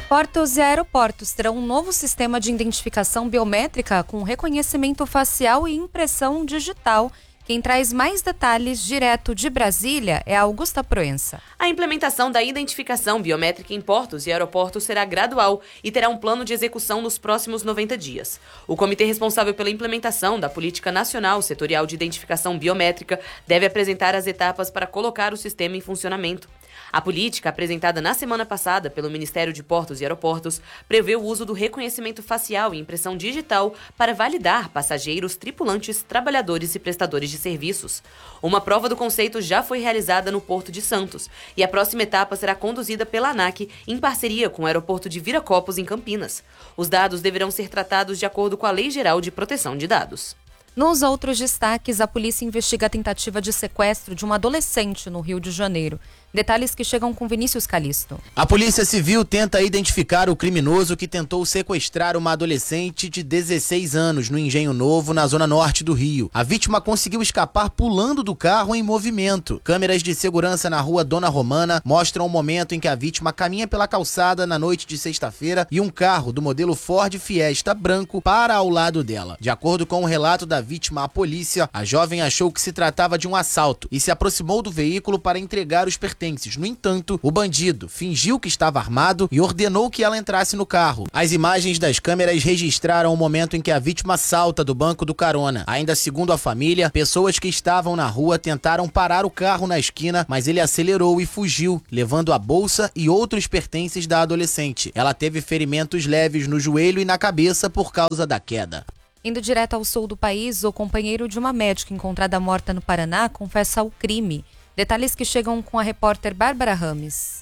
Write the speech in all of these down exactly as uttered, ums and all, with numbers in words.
Portos e aeroportos terão um novo sistema de identificação biométrica com reconhecimento facial e impressão digital. Quem traz mais detalhes direto de Brasília é a Augusta Proença. A implementação da identificação biométrica em portos e aeroportos será gradual e terá um plano de execução nos próximos noventa dias. O comitê responsável pela implementação da Política Nacional Setorial de Identificação Biométrica deve apresentar as etapas para colocar o sistema em funcionamento. A política, apresentada na semana passada pelo Ministério de Portos e Aeroportos, prevê o uso do reconhecimento facial e impressão digital para validar passageiros, tripulantes, trabalhadores e prestadores de serviços. Uma prova do conceito já foi realizada no Porto de Santos e a próxima etapa será conduzida pela ANAC em parceria com o aeroporto de Viracopos, em Campinas. Os dados deverão ser tratados de acordo com a Lei Geral de Proteção de Dados. Nos outros destaques, a polícia investiga a tentativa de sequestro de uma adolescente no Rio de Janeiro. Detalhes que chegam com Vinícius Calisto. A Polícia Civil tenta identificar o criminoso que tentou sequestrar uma adolescente de dezesseis anos no Engenho Novo, na zona norte do Rio. A vítima conseguiu escapar pulando do carro em movimento. Câmeras de segurança na rua Dona Romana mostram o momento em que a vítima caminha pela calçada na noite de sexta-feira e um carro do modelo Ford Fiesta branco para ao lado dela. De acordo com o relato da vítima à polícia, a jovem achou que se tratava de um assalto e se aproximou do veículo para entregar os pertences. No entanto, o bandido fingiu que estava armado e ordenou que ela entrasse no carro. As imagens das câmeras registraram o momento em que a vítima salta do banco do carona. Ainda segundo a família, pessoas que estavam na rua tentaram parar o carro na esquina, mas ele acelerou e fugiu, levando a bolsa e outros pertences da adolescente. Ela teve ferimentos leves no joelho e na cabeça por causa da queda. Indo direto ao sul do país, o companheiro de uma médica encontrada morta no Paraná confessa o crime. Detalhes que chegam com a repórter Bárbara Rames.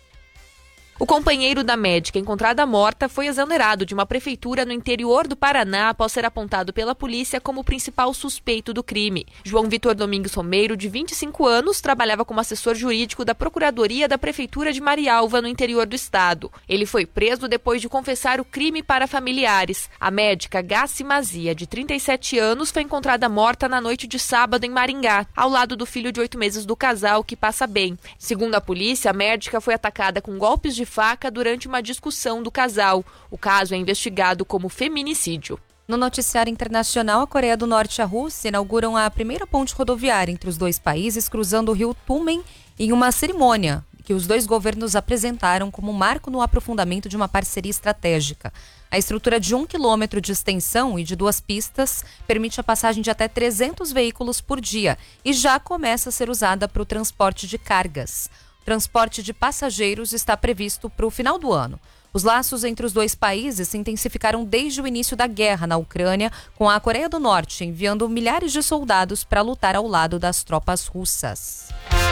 O companheiro da médica encontrada morta foi exonerado de uma prefeitura no interior do Paraná após ser apontado pela polícia como o principal suspeito do crime. João Vitor Domingos Romeiro, de vinte e cinco anos, trabalhava como assessor jurídico da Procuradoria da Prefeitura de Marialva, no interior do estado. Ele foi preso depois de confessar o crime para familiares. A médica Gassi Mazia, de trinta e sete anos, foi encontrada morta na noite de sábado em Maringá, ao lado do filho de oito meses do casal, que passa bem. Segundo a polícia, a médica foi atacada com golpes de faca durante uma discussão do casal. O caso é investigado como feminicídio. No noticiário internacional, a Coreia do Norte e a Rússia inauguram a primeira ponte rodoviária entre os dois países, cruzando o rio Tumen em uma cerimônia que os dois governos apresentaram como marco no aprofundamento de uma parceria estratégica. A estrutura de um quilômetro de extensão e de duas pistas permite a passagem de até trezentos veículos por dia e já começa a ser usada para o transporte de cargas. Transporte de passageiros está previsto para o final do ano. Os laços entre os dois países se intensificaram desde o início da guerra na Ucrânia, com a Coreia do Norte enviando milhares de soldados para lutar ao lado das tropas russas.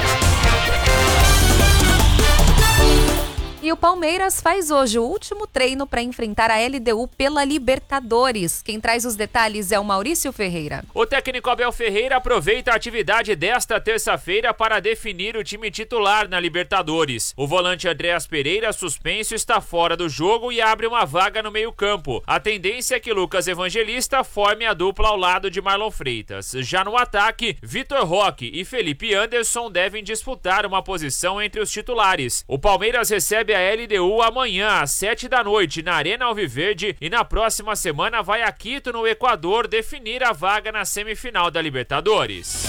E o Palmeiras faz hoje o último treino para enfrentar a L D U pela Libertadores. Quem traz os detalhes é o Maurício Ferreira. O técnico Abel Ferreira aproveita a atividade desta terça-feira para definir o time titular na Libertadores. O volante Andréas Pereira, suspenso, está fora do jogo e abre uma vaga no meio-campo. A tendência é que Lucas Evangelista forme a dupla ao lado de Marlon Freitas. Já no ataque, Vitor Roque e Felipe Anderson devem disputar uma posição entre os titulares. O Palmeiras recebe a L D U amanhã às sete da noite na Arena Alviverde e na próxima semana vai a Quito, no Equador, definir a vaga na semifinal da Libertadores.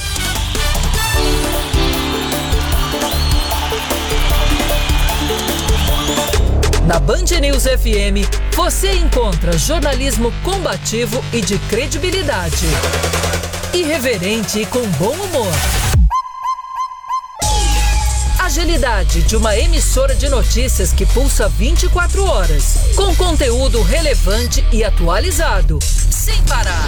Na Band News F M, você encontra jornalismo combativo e de credibilidade. Irreverente e com bom humor. Agilidade de uma emissora de notícias que pulsa vinte e quatro horas, com conteúdo relevante e atualizado, sem parar.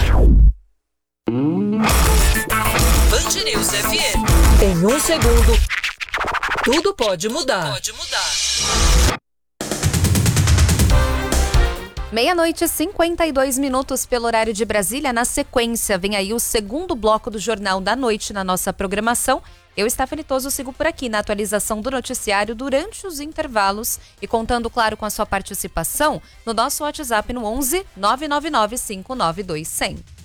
Band News F M. Em um segundo, tudo pode mudar. Pode mudar. Meia-noite e cinquenta e dois minutos pelo horário de Brasília. Na sequência, vem aí o segundo bloco do Jornal da Noite na nossa programação. Eu, Stephanie Toso, sigo por aqui na atualização do noticiário durante os intervalos e contando, claro, com a sua participação no nosso WhatsApp no onze nove nove nove cinco nove dois zero zero.